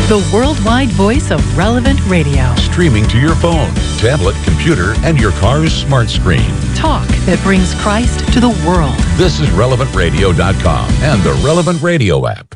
the worldwide voice of Relevant Radio. Streaming to your phone, tablet, computer, and your car's smart screen. Talk that brings Christ to the world. This is RelevantRadio.com and the Relevant Radio app.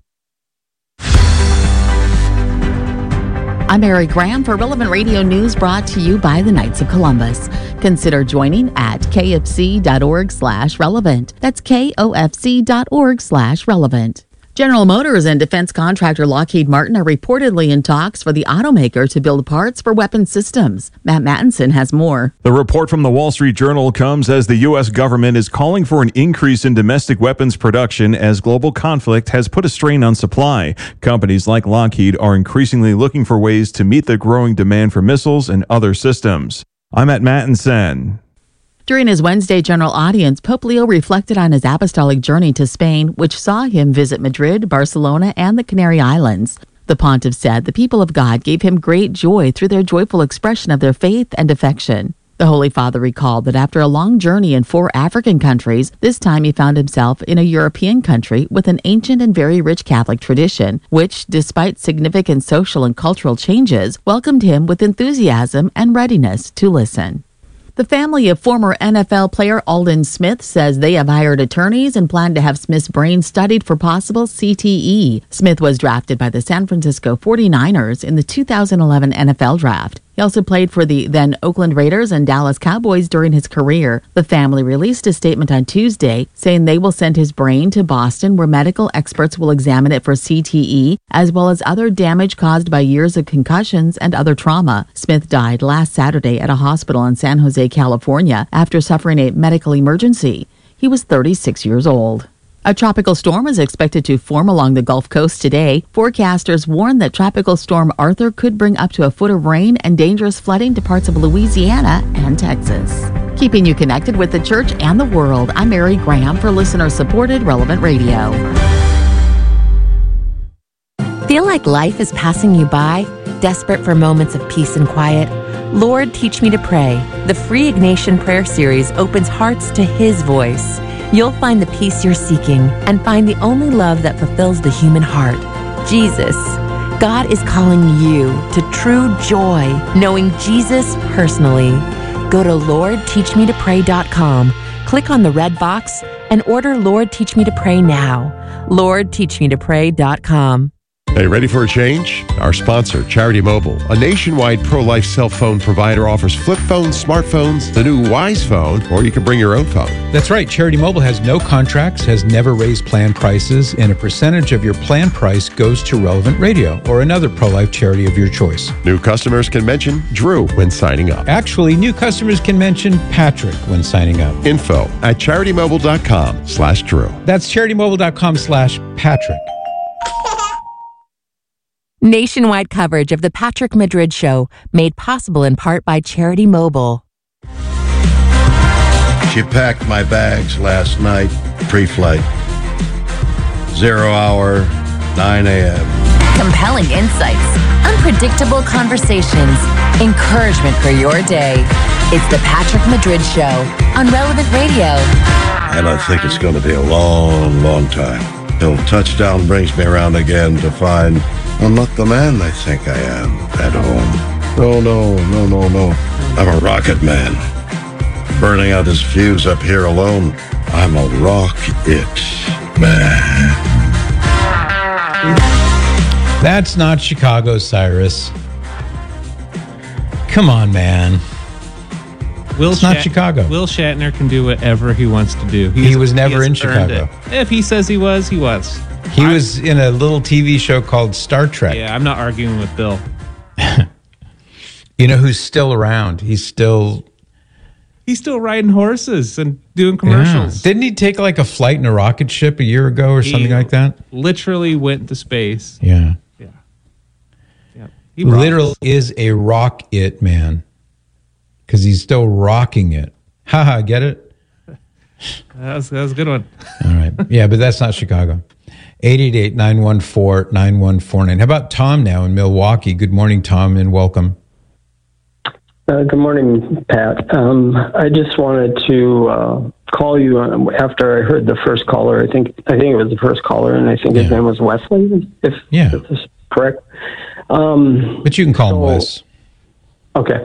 I'm Mary Graham for Relevant Radio News, brought to you by the Knights of Columbus. Consider joining at kfc.org/relevant. That's kofc.org/relevant. General Motors and defense contractor Lockheed Martin are reportedly in talks for the automaker to build parts for weapon systems. Matt Mattinson has more. The report from the Wall Street Journal comes as the U.S. government is calling for an increase in domestic weapons production as global conflict has put a strain on supply. Companies like Lockheed are increasingly looking for ways to meet the growing demand for missiles and other systems. I'm Matt Mattinson. During his Wednesday general audience, Pope Leo reflected on his apostolic journey to Spain, which saw him visit Madrid, Barcelona, and the Canary Islands. The pontiff said the people of God gave him great joy through their joyful expression of their faith and affection. The Holy Father recalled that after a long journey in 4 African countries, this time he found himself in a European country with an ancient and very rich Catholic tradition, which, despite significant social and cultural changes, welcomed him with enthusiasm and readiness to listen. The family of former NFL player Aldon Smith says they have hired attorneys and plan to have Smith's brain studied for possible CTE. Smith was drafted by the San Francisco 49ers in the 2011 NFL Draft. He also played for the then Oakland Raiders and Dallas Cowboys during his career. The family released a statement on Tuesday saying they will send his brain to Boston, where medical experts will examine it for CTE, as well as other damage caused by years of concussions and other trauma. Smith died last Saturday at a hospital in San Jose, California, after suffering a medical emergency. He was 36 years old. A tropical storm is expected to form along the Gulf Coast today. Forecasters warn that Tropical Storm Arthur could bring up to a foot of rain and dangerous flooding to parts of Louisiana and Texas. Keeping you connected with the church and the world, I'm Mary Graham for listener-supported Relevant Radio. Feel like life is passing you by? Desperate for moments of peace and quiet? Lord, Teach Me to Pray. The free Ignatian Prayer Series opens hearts to His voice. You'll find the peace you're seeking and find the only love that fulfills the human heart, Jesus. God is calling you to true joy, knowing Jesus personally. Go to LordTeachMeToPray.com, click on the red box, and order Lord Teach Me to Pray now. LordTeachMeToPray.com. Hey, ready for a change? Our sponsor, Charity Mobile, a nationwide pro-life cell phone provider, offers flip phones, smartphones, the new Wise Phone, or you can bring your own phone. That's right. Charity Mobile has no contracts, has never raised plan prices, and a percentage of your plan price goes to Relevant Radio or another pro-life charity of your choice. New customers can mention Drew when signing up. Actually, new customers can mention Patrick when signing up. Info at CharityMobile.com/Drew. That's CharityMobile.com/Patrick. Nationwide coverage of The Patrick Madrid Show, made possible in part by Charity Mobile. She packed my bags last night, pre-flight. 0 hour, 9 a.m. Compelling insights, unpredictable conversations, encouragement for your day. It's The Patrick Madrid Show on Relevant Radio. And I think it's going to be a long, long time till touchdown brings me around again to find I'm not the man they think I am at home. No. I'm a rocket man. Burning out his fuse up here alone. I'm a rocket man. That's not Chicago, Cyrus. Come on, man. It's not Chicago. Will Shatner can do whatever he wants to do. He was never in Chicago. If he says he was, he was. He was in a little TV show called Star Trek. Yeah, I'm not arguing with Bill. You know who's still around? He's still riding horses and doing commercials. Yeah. Didn't he take like a flight in a rocket ship a year ago or something like that? Literally went to space. Yeah. He literally is a rock-it man because he's still rocking it. Haha, get it? That was a good one. All right. Yeah, but that's not Chicago. 888-914-9149. How about Tom now in Milwaukee? Good morning, Tom, and welcome. Good morning, Pat. I just wanted to call you after I heard the first caller. I think it was the first caller, and I think his name was Wesley, if this is correct. But you can call him Wes. Okay.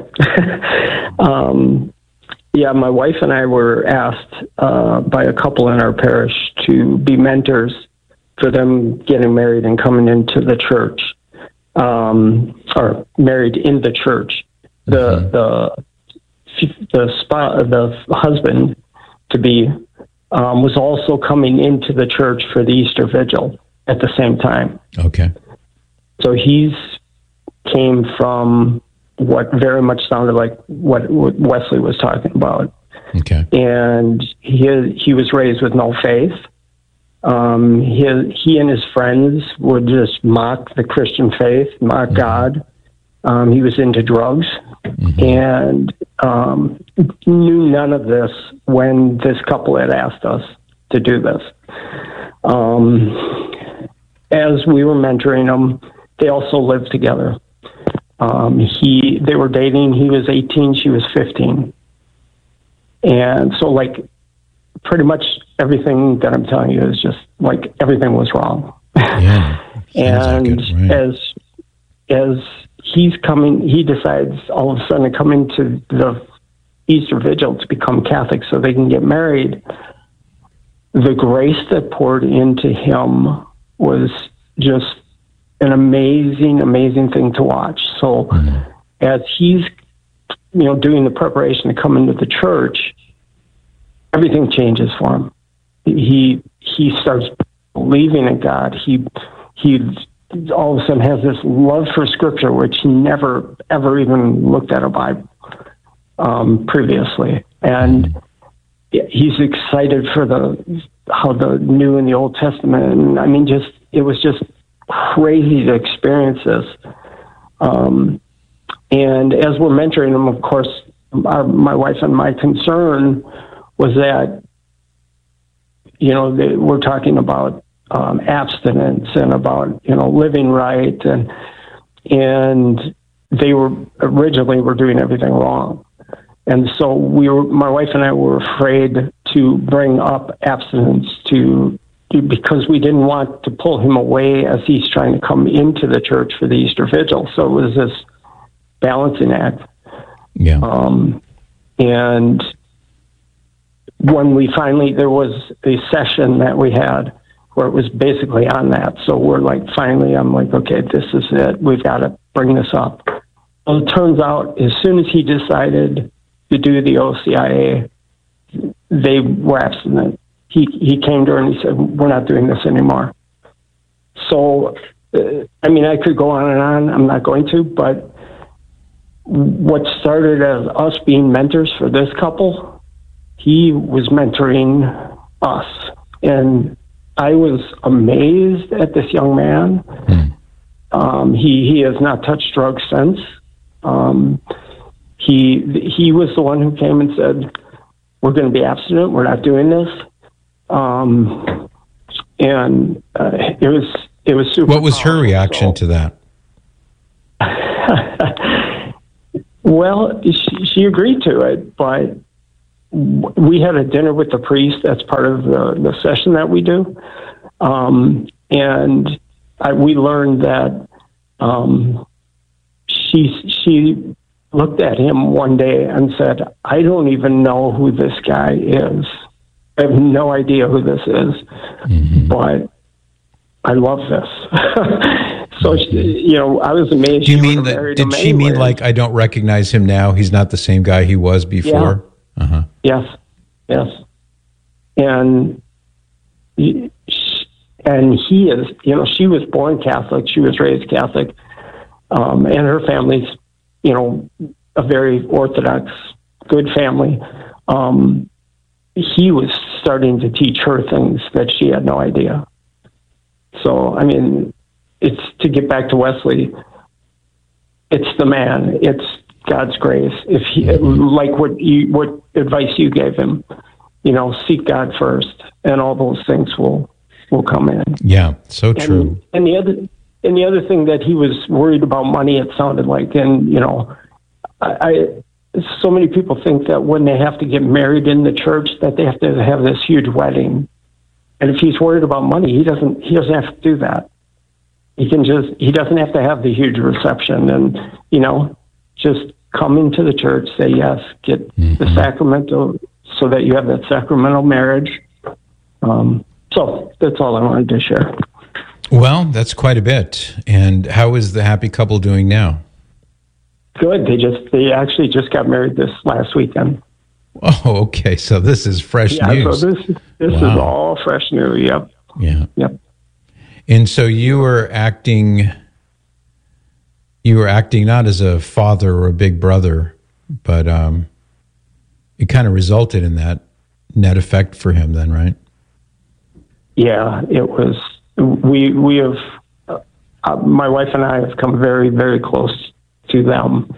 Yeah, my wife and I were asked by a couple in our parish to be mentors for them getting married and coming into the church, or married in the church. The husband to be was also coming into the church for the Easter Vigil at the same time. Okay. So he's came from what very much sounded like what Wesley was talking about. Okay. And he was raised with no faith. He and his friends would just mock the Christian faith, mock God. He was into drugs and knew none of this when this couple had asked us to do this. As we were mentoring them, they also lived together. They were dating. He was 18, she was 15. And so, like, pretty much everything that I'm telling you is just, like, everything was wrong. Yeah. And like it, right. as he's coming, he decides all of a sudden to come into the Easter Vigil to become Catholic so they can get married. The grace that poured into him was just an amazing, amazing thing to watch. So as he's, doing the preparation to come into the church, everything changes for him. He starts believing in God. He all of a sudden has this love for Scripture, which he never, ever even looked at a Bible previously. And he's excited for how the New and the Old Testament, and I mean, it was just crazy to experience this. And as we're mentoring him, of course, my wife and my concern was that, we're talking about abstinence and about, living right. And they were doing everything wrong. And so my wife and I were afraid to bring up abstinence because we didn't want to pull him away as he's trying to come into the church for the Easter Vigil. So it was this balancing act. Yeah. And when there was a session that we had where it was basically on that. So we're like, finally, I'm like, okay, this is it. We've got to bring this up. Well, it turns out as soon as he decided to do the OCIA, they were abstinent. He came to her and he said, we're not doing this anymore. So, I could go on and on. I'm not going to, but what started as us being mentors for this couple, he was mentoring us. And I was amazed at this young man. He has not touched drugs since. He was the one who came and said, we're going to be abstinent. We're not doing this. And it was super. What was her reaction to that? Well, she agreed to it, but we had a dinner with the priest. That's part of the session that we do. And we learned that she looked at him one day and said, I don't even know who this guy is. I have no idea who this is, but I love this. So, I was amazed. Do you mean that? Did she mean like, I don't recognize him now? He's not the same guy he was before? Yeah. Yes. And he is, she was born Catholic. She was raised Catholic. And her family's, a very Orthodox, good family. He was starting to teach her things that she had no idea. So, it's to get back to Wesley. It's the man. It's God's grace. If he, like what advice you gave him, seek God first, and all those things will come in. Yeah, so true. And the other thing that he was worried about money, it sounded like, and so many people think that when they have to get married in the church, that they have to have this huge wedding. And if he's worried about money, he doesn't have to do that. he doesn't have to have the huge reception, and, just come into the church, say yes, get the sacramental, so that you have that sacramental marriage. So that's all I wanted to share. Well, that's quite a bit. And how is the happy couple doing now? Good. They actually just got married this last weekend. Oh, okay. So this is fresh news. So this is all fresh news. Yep. Yeah. Yep. And so you were acting not as a father or a big brother, but it kind of resulted in that net effect for him then, right? Yeah, it was. We have, my wife and I have come very, very close to them.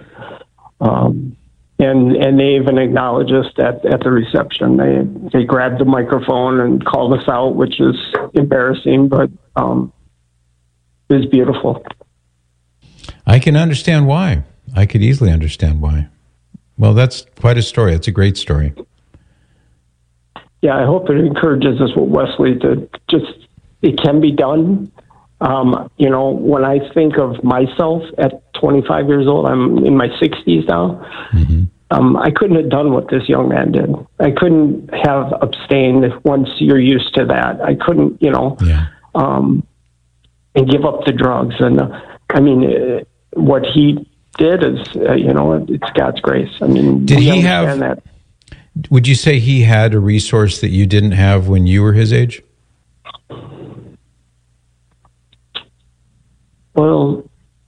And they even acknowledged us at the reception. They grabbed the microphone and called us out, which is embarrassing, but it was beautiful. I can understand why. I could easily understand why. Well, that's quite a story. It's a great story. Yeah, I hope it encourages us with Wesley to it can be done. When I think of myself at 25 years old, I'm in my 60s now. Mm-hmm. I couldn't have done what this young man did. I couldn't have abstained once you're used to that. I couldn't, and give up the drugs. And what he did is, it's God's grace. I mean, did he have that? Would you say he had a resource that you didn't have when you were his age? Well,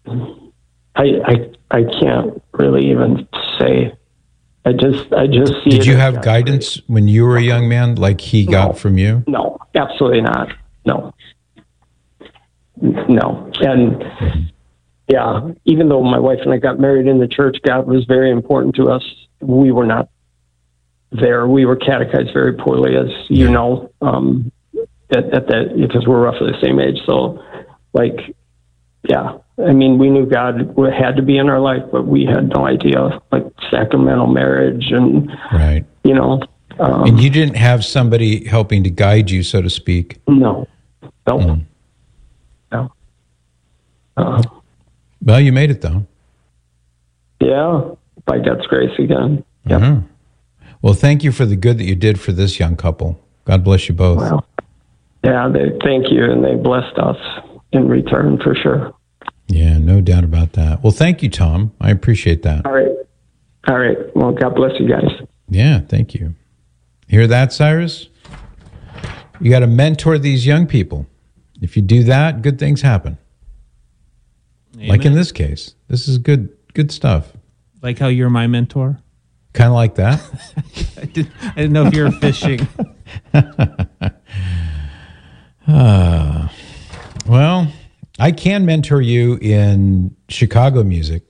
I can't really even say. I just see. Did you have guidance when you were a young man, like he got from you? No, absolutely not. No. And even though my wife and I got married in the church, God was very important to us. We were not there. We were catechized very poorly, as you know, at that, because we're roughly the same age. So, we knew God had to be in our life, but we had no idea, sacramental marriage and, right. And you didn't have somebody helping to guide you, so to speak. No. No. Well, you made it, though. Yeah, by God's grace again. Yeah. Mm-hmm. Well, thank you for the good that you did for this young couple. God bless you both. Well, thank you, and they blessed us in return for sure. Yeah, no doubt about that. Well, thank you, Tom. I appreciate that. All right. Well, God bless you guys. Yeah, thank you. Hear that, Cyrus? You got to mentor these young people. If you do that, good things happen. Amen. Like in this case. This is good stuff. Like how you're my mentor? Kind of like that. I didn't know if you were fishing. Well, I can mentor you in Chicago music.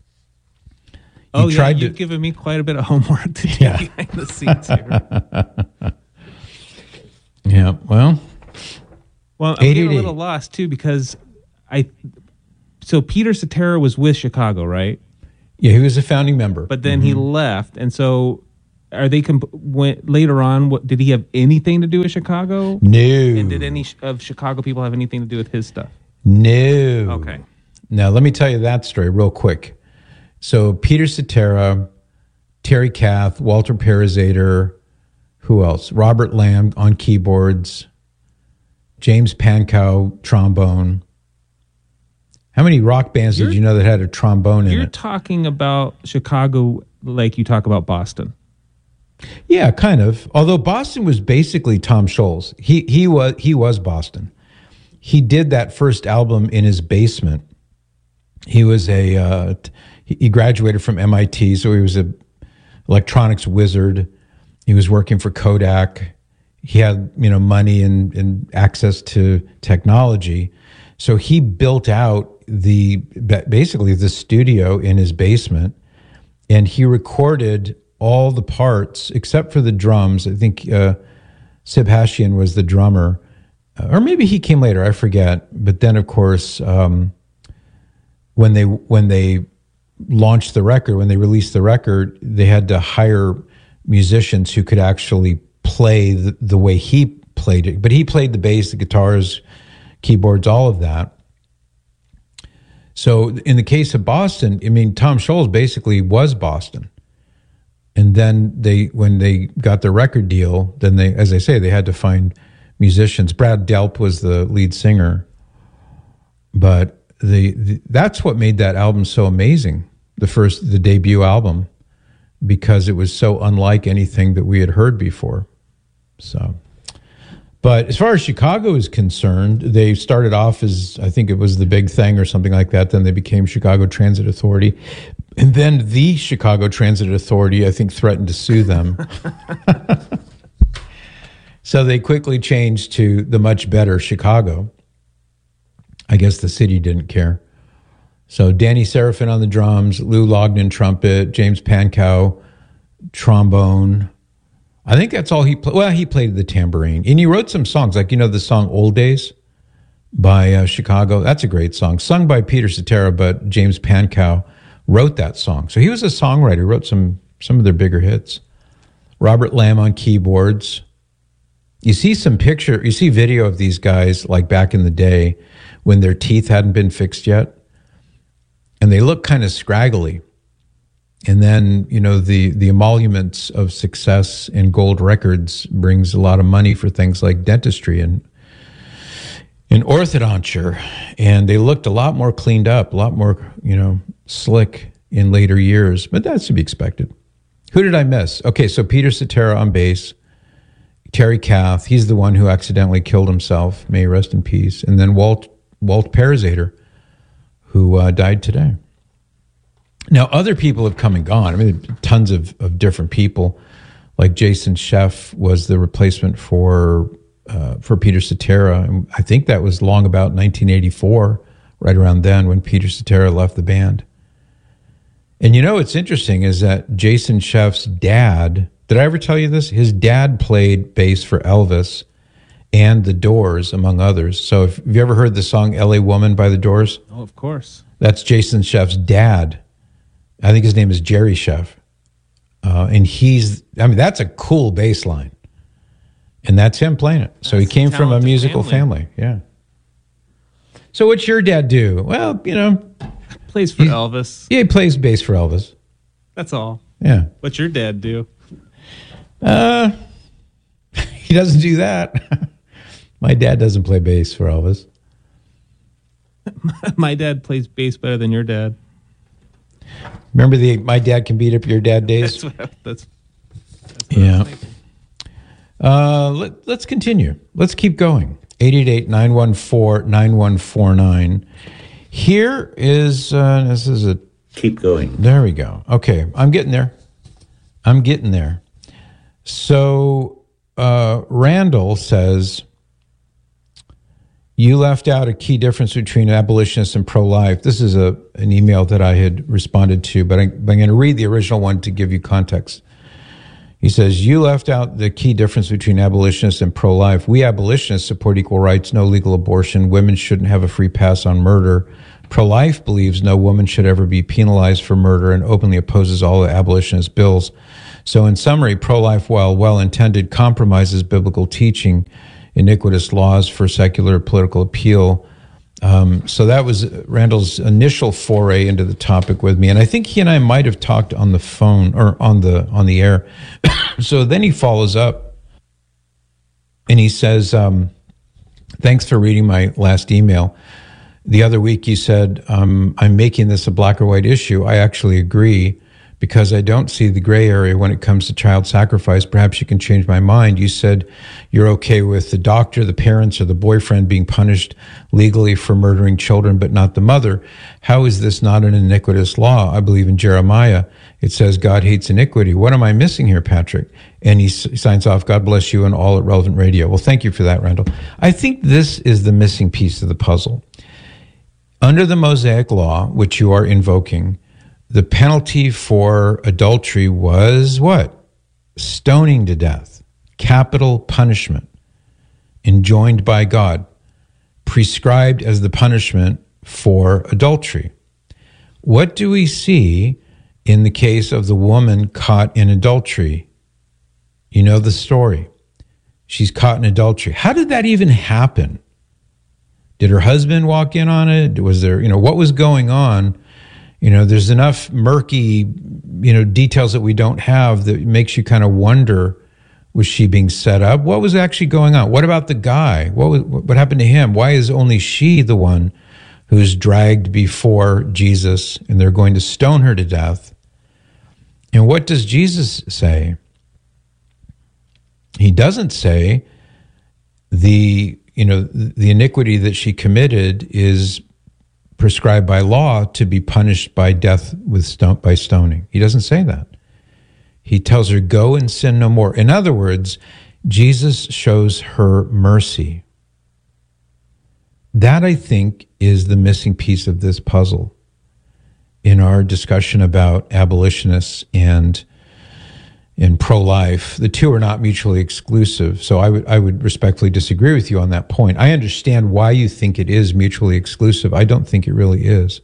You've given me quite a bit of homework to do behind the scenes here. Yeah, well, I'm getting a little lost too, because so Peter Cetera was with Chicago, right? Yeah, he was a founding member, but then he left, and so are they later on? Did he have anything to do with Chicago? No. And did any of Chicago people have anything to do with his stuff? No. Okay. Now let me tell you that story real quick. So Peter Cetera, Terry Kath, Walter Parazater, who else? Robert Lamb on keyboards, James Pankow trombone. How many rock bands did you know that had a trombone in it? You're talking about Chicago like you talk about Boston. Yeah, kind of. Although Boston was basically Tom Scholz. He was Boston. He did that first album in his basement. He was he graduated from MIT, so he was a electronics wizard. He was working for Kodak. He had money and access to technology. So he built out basically the studio in his basement, and he recorded all the parts except for the drums. I think Sib Hashian was the drummer, or maybe he came later. I forget. But then, of course, when they launched the record, when they released the record, they had to hire musicians who could actually play the way he played it. But he played the bass, the guitars, keyboards, all of that. So in the case of Boston, I mean, Tom Scholz basically was Boston. And then when they got the record deal, then they, as I say, they had to find musicians. Brad Delp was the lead singer. But that's what made that album so amazing, the debut album, because it was so unlike anything that we had heard before. So, but as far as Chicago is concerned, they started off as, I think it was The Big Thing or something like that. Then they became Chicago Transit Authority. And then the Chicago Transit Authority, I think, threatened to sue them. So they quickly changed to the much better Chicago. I guess the city didn't care. So Danny Serafin on the drums, Lou Lognan trumpet, James Pankow trombone. I think that's all he played. Well, he played the tambourine. And he wrote some songs, like, the song Old Days by Chicago. That's a great song. Sung by Peter Cetera, but James Pankow wrote that song. So he was a songwriter, wrote some of their bigger hits. Robert Lamb on keyboards. You see video of these guys like back in the day when their teeth hadn't been fixed yet. And they look kind of scraggly. And then, the emoluments of success in gold records brings a lot of money for things like dentistry and orthodonture. And they looked a lot more cleaned up, a lot more, slick in later years. But that's to be expected. Who did I miss? Okay, so Peter Cetera on bass. Terry Kath, he's the one who accidentally killed himself. May he rest in peace. And then Walt Parazater, who died today. Now, other people have come and gone. I mean, tons of different people. Like Jason Scheff was the replacement for Peter Cetera. And I think that was long about 1984, right around then when Peter Cetera left the band. And what's interesting is that Jason Scheff's dad, did I ever tell you this? His dad played bass for Elvis and The Doors, among others. So have you ever heard the song L.A. Woman by The Doors? Oh, of course. That's Jason Scheff's dad. I think his name is Jerry Scheff. And that's a cool bass line. And that's him playing it. So he came from a musical family. Yeah. So what's your dad do? Well, plays for Elvis. Yeah, he plays bass for Elvis. That's all. Yeah. What's your dad do? He doesn't do that. My dad doesn't play bass for Elvis. My dad plays bass better than your dad. Remember my dad can beat up your dad days? That's yeah. Let's continue. Let's keep going. 888-914-9149. Here is, this is a... Keep going. There we go. Okay, I'm getting there. So, Randall says, you left out a key difference between abolitionists and pro-life. This is an email that I had responded to, but I'm going to read the original one to give you context. He says, you left out the key difference between abolitionists and pro-life. We abolitionists support equal rights, no legal abortion. Women shouldn't have a free pass on murder. Pro-life believes no woman should ever be penalized for murder and openly opposes all the abolitionist bills. So in summary, pro-life, while well-intended, compromises biblical teaching, iniquitous laws for secular political appeal. So that was Randall's initial foray into the topic with me. And I think he and I might have talked on the phone or on the air. So then he follows up and he says, thanks for reading my last email. The other week you said, I'm making this a black or white issue. I actually agree because I don't see the gray area when it comes to child sacrifice. Perhaps you can change my mind. You said you're okay with the doctor, the parents, or the boyfriend being punished legally for murdering children, but not the mother. How is this not an iniquitous law? I believe in Jeremiah. It says God hates iniquity. What am I missing here, Patrick? And he signs off, God bless you and all at Relevant Radio. Well, thank you for that, Randall. I think this is the missing piece of the puzzle. Under the Mosaic Law, which you are invoking, the penalty for adultery was what? Stoning to death. Capital punishment. Enjoined by God. Prescribed as the punishment for adultery. What do we see in the case of the woman caught in adultery? You know the story. She's caught in adultery. How did that even happen? Did her husband walk in on it? Was there, what was going on? There's enough murky, details that we don't have that makes you kind of wonder, was she being set up? What was actually going on? What about the guy? What happened to him? Why is only she the one who's dragged before Jesus and they're going to stone her to death? And what does Jesus say? He doesn't say the iniquity that she committed is prescribed by law to be punished by death by stoning. He doesn't say that. He tells her, go and sin no more. In other words, Jesus shows her mercy. That, I think, is the missing piece of this puzzle in our discussion about abolitionists and pro-life. The two are not mutually exclusive, so I would respectfully disagree with you on that point. I understand why you think it is mutually exclusive. I don't think it really is.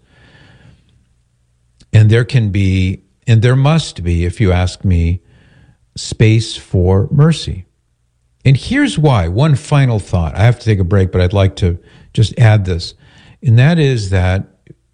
And there can be, and there must be, if you ask me, space for mercy. And here's why. One final thought. I have to take a break, but I'd like to just add this. And that is that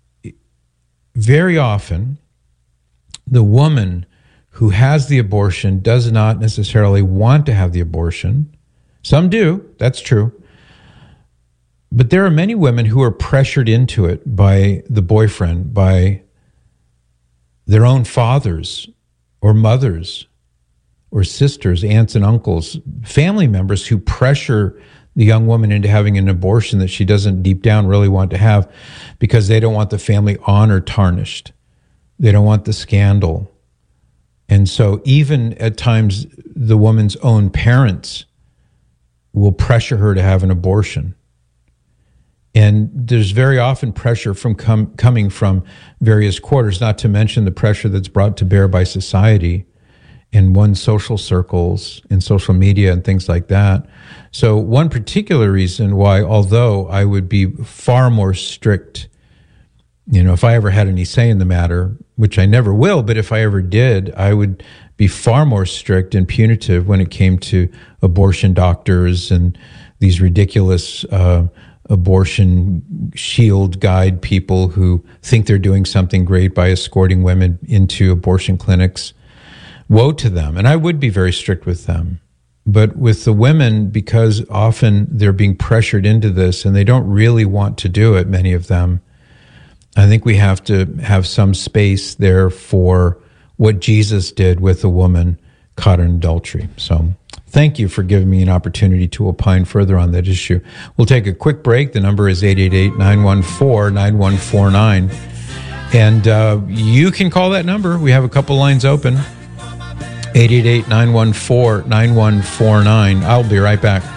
very often the woman who has the abortion does not necessarily want to have the abortion. Some do, that's true. But there are many women who are pressured into it by the boyfriend, by their own fathers or mothers or sisters, aunts and uncles, family members who pressure the young woman into having an abortion that she doesn't deep down really want to have because they don't want the family honor tarnished. They don't want the scandal. And so even at times, the woman's own parents will pressure her to have an abortion. And there's very often pressure from coming from various quarters, not to mention the pressure that's brought to bear by society in one's social circles, in social media and things like that. So one particular reason why, although I would be far more strict, if I ever had any say in the matter, which I never will, but if I ever did, I would be far more strict and punitive when it came to abortion doctors and these ridiculous abortion shield guide people who think they're doing something great by escorting women into abortion clinics. Woe to them. And I would be very strict with them. But with the women, because often they're being pressured into this and they don't really want to do it, many of them, I think we have to have some space there for what Jesus did with a woman caught in adultery. So thank you for giving me an opportunity to opine further on that issue. We'll take a quick break. The number is 888-914-9149. And you can call that number. We have a couple lines open. 888-914-9149. I'll be right back.